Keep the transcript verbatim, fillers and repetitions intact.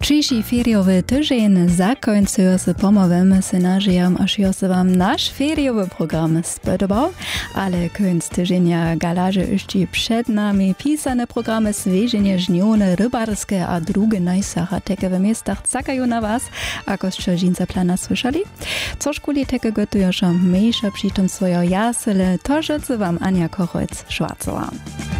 Przyjší feriowy tydzień zakończył się pomowem scenarzem, aż ja se wam nasz feriowy program spodobał, ale końc tydzienia galaże jeszcze przed nami pisane programy zwierzenia żnione, rybarskie a drugie najsacha teke w miastach czekają na was, ako jeszcze dżinca plana słyszeli. Co szkuli teke gotują, że mniejsza przy tym swoje jasele, to rzece wam Ania Kochec-Szwarcowa.